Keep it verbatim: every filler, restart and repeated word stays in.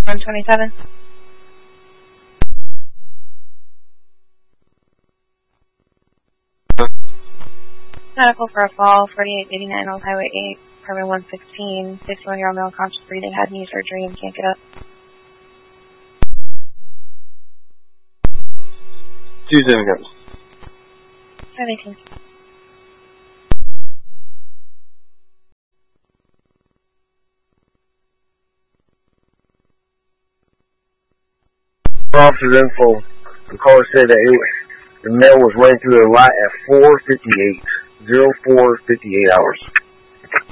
one twenty-seven. Medical for a fall, forty-eight eighty-nine Old Highway eight, apartment one sixteen, fifty-one-year-old male conscious breathing, had knee surgery and can't get up. Tuesday again. five eighteen. Officer's info. The caller said that it, the mail was running through the lot at four fifty-eight. zero four fifty-eight hours.